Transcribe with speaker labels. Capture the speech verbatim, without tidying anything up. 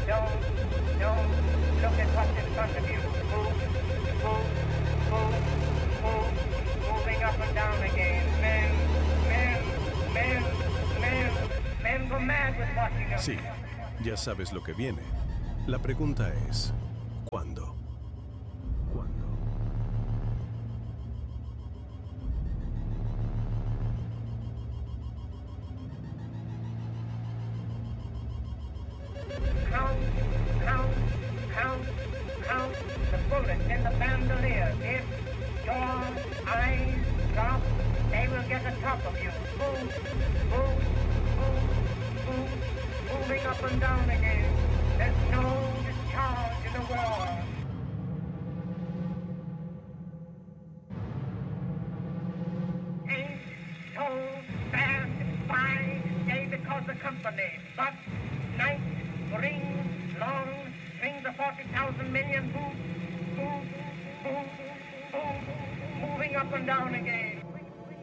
Speaker 1: don't, don't look at what's in front of you. Move, move, move, move, moving up and down again. Men, men, men, men, men go mad with watching them.
Speaker 2: Sí, ya sabes lo que viene. La pregunta es, ¿cuándo? ¿Cuándo?
Speaker 1: Count, count, count, count the bullets in the bandolier. If your eyes drop, they will get atop of you. Move, move, move, move, moving up and down again. There's no discharge in the war. Ain't so fast by day because the company, but night brings long strings of forty thousand million move, move, move, move, moving up and down again.